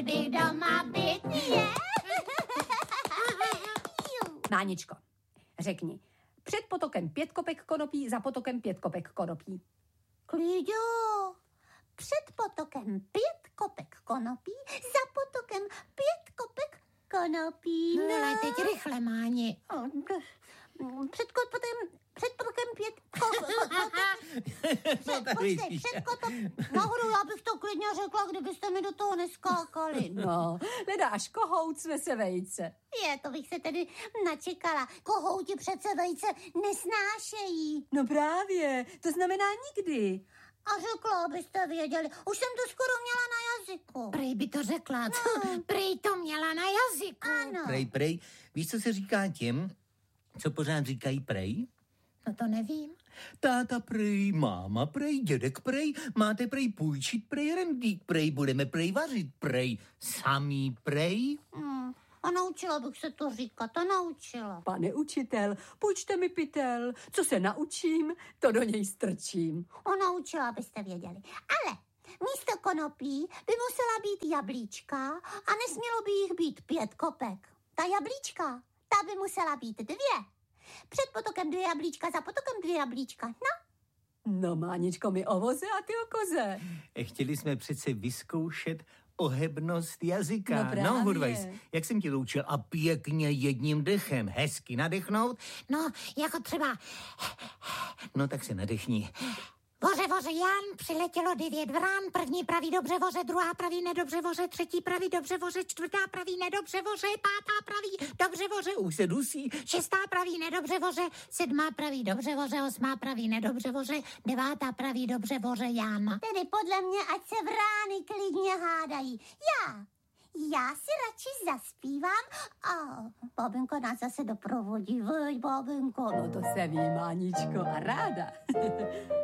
Bych doma být, je? Máničko, řekni, před potokem 5 kopek konopí, za potokem 5 kopek konopí. Klíďo, před potokem 5 kopek konopí, za potokem 5 kopek konopí. No, ale teď rychle, Máni. Před potokem 5 Náhodou já bych to klidně řekla, kdybyste mi do toho neskákali. No, leda až kohout svese vejce. To bych se tedy načekala. Kohouti přece vejce nesnášejí. No právě, to znamená nikdy. A řekla, abyste věděli. Už jsem to skoro měla na jazyku. Prej by to řekla. No. Prej to měla na jazyku. Ano. Prej. Víš, co se říká těm, co pořád říkají prej? No to nevím. Táta prej, máma prej, dědek prej, máte prej půjčit prej, rendík prej, budeme prej vařit prej, samý prej. A naučila bych se to říkat, a naučila. Pane učitel, půjčte mi pytel, co se naučím, to do něj strčím. Naučila, abyste věděli. Ale místo konopí by musela být jablíčka a nesmělo by jich být 5 kopek. Ta jablíčka, ta by musela být 2. Před potokem 2 jablíčka, za potokem 2 jablíčka. No, Máničko, my o voze a ty o koze. Chtěli jsme přece vyzkoušet ohebnost jazyka. No právě. Hudvajs, jak jsem ti to učil? A pěkně jedním dechem, hezky nadechnout. No, jako třeba... No tak se nadechni. Voře, Jan, přiletělo 9 vrán, první praví dobře voře, druhá praví nedobře voře, třetí praví dobře voře, čtvrtá praví nedobře voře, pátá praví dobře voře, Už se dusí. šestá praví nedobře voře, sedmá praví dobře voře, osmá praví nedobře voře, devátá praví dobře voře, Jan. Tedy podle mě, ať se vrány klidně hádají. Já si radši zaspívám a babinka nás zase doprovodí. Veď, babinko. No to se ví, Máničko, a ráda.